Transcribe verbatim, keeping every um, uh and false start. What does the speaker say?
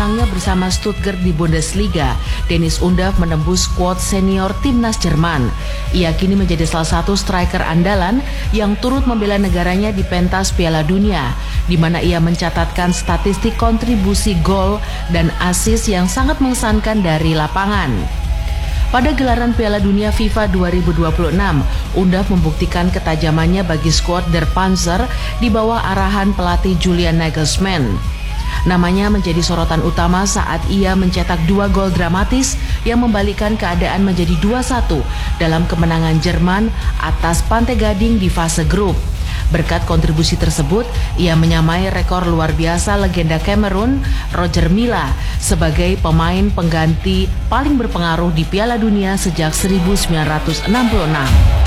menangnya bersama Stuttgart di Bundesliga, Deniz Undav menembus skuad senior timnas Jerman. Ia kini menjadi salah satu striker andalan yang turut membela negaranya di pentas Piala Dunia, di mana ia mencatatkan statistik kontribusi gol dan assist yang sangat mengesankan dari lapangan. Pada gelaran Piala Dunia FIFA dua ribu dua puluh enam, Undav membuktikan ketajamannya bagi skuad Der Panzer di bawah arahan pelatih Julian Nagelsmann. Namanya menjadi sorotan utama saat ia mencetak dua gol dramatis yang membalikkan keadaan menjadi dua satu dalam kemenangan Jerman atas Pantai Gading di fase grup. Berkat kontribusi tersebut, ia menyamai rekor luar biasa legenda Kamerun, Roger Milla, sebagai pemain pengganti paling berpengaruh di Piala Dunia sejak seribu sembilan ratus enam puluh enam.